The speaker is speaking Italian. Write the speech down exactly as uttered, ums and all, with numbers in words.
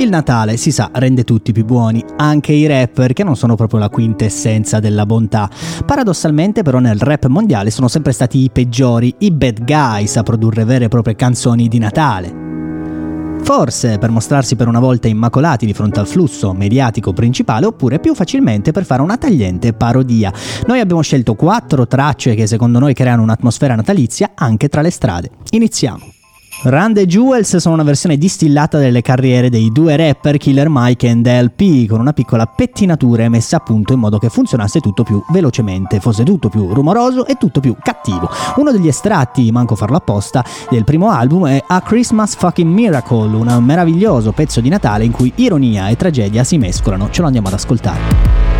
Il Natale, si sa, rende tutti più buoni, anche i rapper che non sono proprio la quintessenza della bontà. Paradossalmente però nel rap mondiale sono sempre stati i peggiori, i bad guys a produrre vere e proprie canzoni di Natale. Forse per mostrarsi per una volta immacolati di fronte al flusso mediatico principale, oppure più facilmente per fare una tagliente parodia. Noi abbiamo scelto quattro tracce che secondo noi creano un'atmosfera natalizia anche tra le strade. Iniziamo. Run the Jewels sono una versione distillata delle carriere dei due rapper Killer Mike e L P, con una piccola pettinatura messa a punto in modo che funzionasse tutto più velocemente, fosse tutto più rumoroso e tutto più cattivo. Uno degli estratti, manco farlo apposta, del primo album è A Christmas Fucking Miracle, un meraviglioso pezzo di Natale in cui ironia e tragedia si mescolano. Ce lo andiamo ad ascoltare.